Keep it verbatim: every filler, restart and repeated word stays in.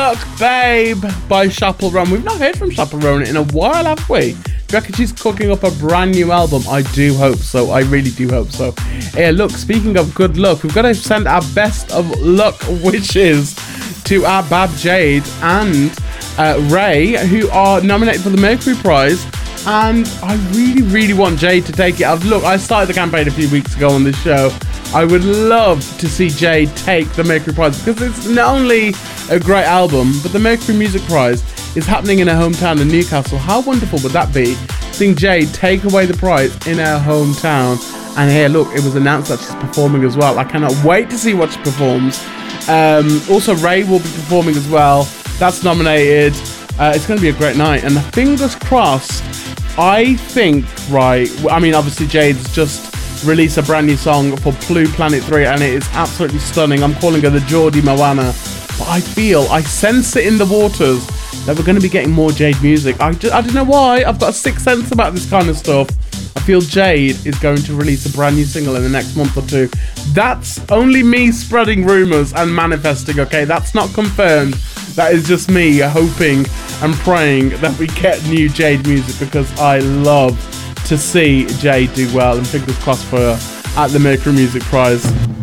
Look Babe by Chappell Roan. We've not heard from Chappell Roan in a while, have we? Do you reckon she's cooking up a brand new album? I do hope so. I really do hope so. Hey, look, speaking of good luck, we've got to send our best of luck wishes to our Bab Jade and uh, Ray, who are nominated for the Mercury Prize. And I really, really want Jade to take it. I've, look, I started the campaign a few weeks ago on this show. I would love to see Jade take the Mercury Prize because it's not only a great album, but the Mercury Music Prize is happening in her hometown in Newcastle. How wonderful would that be? Seeing Jade take away the prize in her hometown. And here, look, it was announced that she's performing as well. I cannot wait to see what she performs. Um, also, Ray will be performing as well. That's nominated. Uh, it's going to be a great night. And fingers crossed, I think, right, I mean, obviously Jade's just released a brand new song for Blue Planet three and it is absolutely stunning. I'm calling her the Geordie Moana. But I feel, I sense it in the waters that we're going to be getting more Jade music. I, just, I don't know why, I've got a sixth sense about this kind of stuff. I feel Jade is going to release a brand new single in the next month or two. That's only me spreading rumours and manifesting, okay? That's not confirmed. That is just me hoping and praying that we get new Jade music because I love to see Jade do well, and fingers crossed for her at the Mercury Music Prize.